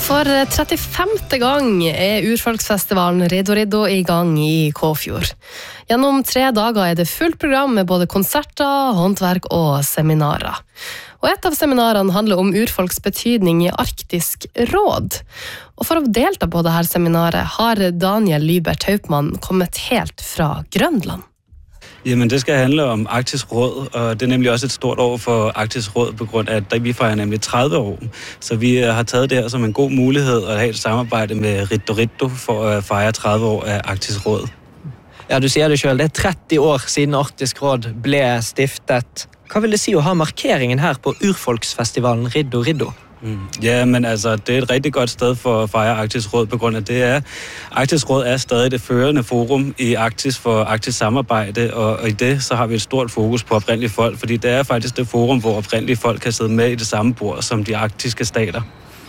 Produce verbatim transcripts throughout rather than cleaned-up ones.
For trettifemte gang er urfolksfestivalen Riddo Riddo i gang i Kåfjord. Gjennom tre dager er det fullt program med både konserter, håndverk og seminarer. Og et av seminarene handler om urfolks betydning i Arktisk råd. Og for å delta på dette seminaret har Daniel Lybert Hauptmann kommet helt fra Grønland. Jamen, det skal handle om Arktisk Råd, og det er nemlig også et stort år for Arktisk Råd, på grund af, at vi fejrer nemlig tredive år. Så vi har taget det her som en god mulighed at have et samarbejde med Riddo Riddo for at fejre tredive år af Arktisk Råd. Ja, du sier det selv, det er tretti år siden Arktisk Råd ble stiftet. Hva vil det si å ha markeringen her på urfolksfestivalen Riddo Riddo? Mm. Ja, men altså, det er et rigtig godt sted for at fejre Arktisk Råd, på grund af det er, Arktisk Råd er stadig det førende forum i Arktis for arktisk samarbejde, og, og i det så har vi et stort fokus på oprindelige folk, fordi det er faktisk det forum, hvor oprindelige folk kan sidde med i det samme bord som de arktiske stater.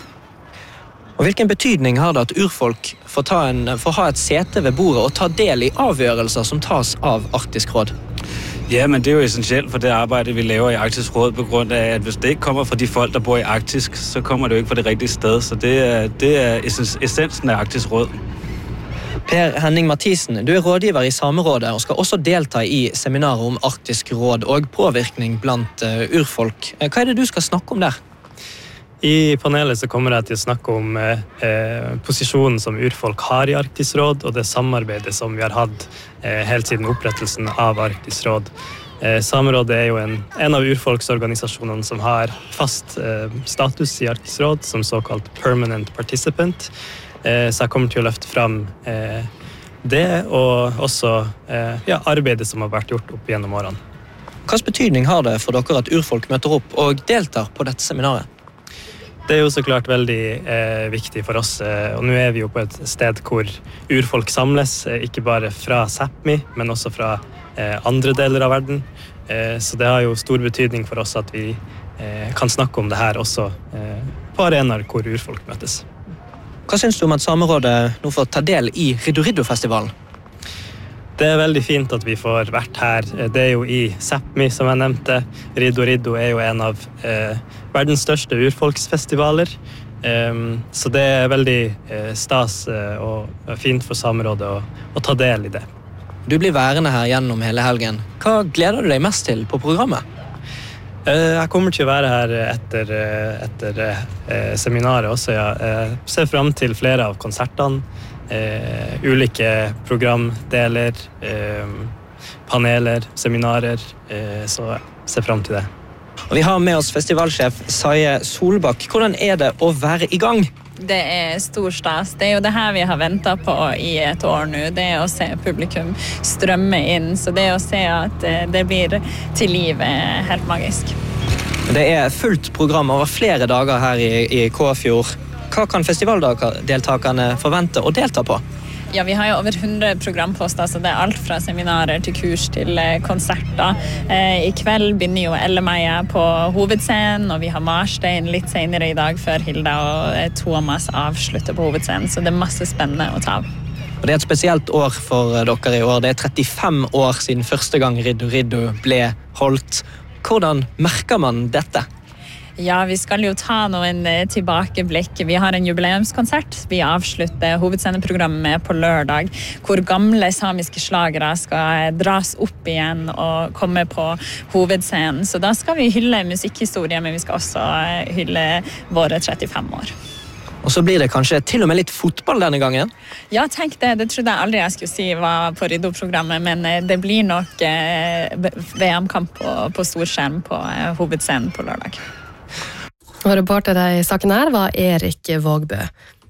Og hvilken betydning har det at urfolk får, ta en, får ha et sete ved bordet og ta del i avgjørelser som tas av Arktisk Råd? Ja, men det er jo essentielt for det arbejde, vi laver i Arktisk Råd, på grund af, at hvis det ikke kommer fra de folk, der bor i Arktisk, så kommer det jo ikke fra det rigtige sted. Så det er, det er essensen af Arktisk Råd. Per Henning Mathisen, du er rådgiver i Samerådet og skal også delta i seminaret om Arktisk Råd og påvirkning blant uh, urfolk. Hva er det du skal snakke om der? I panelet så kommer jeg til å snakke om eh, posisjonen som urfolk har i Arktisk Råd, og det samarbeidet som vi har hatt eh, helt siden opprettelsen av Arktisk Råd. Eh, Samerådet er jo en, en av urfolksorganisasjonene som har fast eh, status i Arktisk Råd, som såkalt permanent participant. Eh, så jeg kommer til å løfte fram eh, det, og også eh, ja, arbeidet som har vært gjort opp gjennom årene. Hvilken betydning har det for dere at urfolk møter opp og deltar på dette seminaret? Det er jo så klart veldig eh, viktig for oss, eh, og nå er vi jo på et sted hvor urfolk samles, eh, ikke bare fra Sápmi, men også fra eh, andre deler av verden. Eh, så det har jo stor betydning for oss at vi eh, kan snakke om det her også eh, på arenaer hvor urfolk møtes. Hva synes du om at Samerådet nå får ta del i Riddo Riddo-festivalen? Det er veldig fint at vi får vært her. Det er jo i Sápmi, som jeg nevnte. Riddo Riddo er jo en av eh, verdens største urfolksfestivaler. Um, så det er veldig eh, stas eh, og fint for Samerådet å, å ta del i det. Du blir værende her gjennom hele helgen. Hva gleder du deg mest til på programmet? Eh, jeg kommer til å være her etter, etter eh, seminaret også. Jeg eh, ser frem til flere av konsertene. Eh, ulike programdeler, eh, paneler, seminarer, eh, så jeg ser frem til det. Og vi har med oss festivalsjef Saie Solbakk. Hvordan er det å være i gang? Det er stor stas. Det er jo det her vi har ventet på i et år nå. Det er å se publikum strømme inn, så det å se at det blir til liv er helt magisk. Det er fullt program over flere dager her i, i Kåfjord. Hva kan festivaldeltakerne forvente å delta på? Ja, vi har jo over hundre programposter, så det er alt fra seminarer til kurs til konserter. Eh, I kveld begynner jo Elle-Meia på hovedscenen, og vi har Marstein litt senere i dag før Hilda og Thomas avslutter på hovedscenen, så det er masse spennende å ta av. Og det er et spesielt år for dere i år. Det er trettifem år siden første gang Riddo Riddo ble holdt. Hvordan merker man dette? Ja, vi skal jo ta noen tilbakeblikk. Vi har en jubileumskonsert. Vi avslutter hovedsceneprogrammet på lørdag, hvor gamle samiske slagere skal dras opp igjen og komme på hovedscenen. Så da skal vi hylle musikkhistorie, men vi skal også hylle våre trettifem år. Og så blir det kanskje til og med litt fotball denne gangen? Ja, tenk det. Det trodde jeg aldri jeg skulle si var på Riddo-programmet, men det blir nok V M-kamp på, på storskjerm på hovedscenen på lørdag. Og reporter i saken her var Erik Vågbø.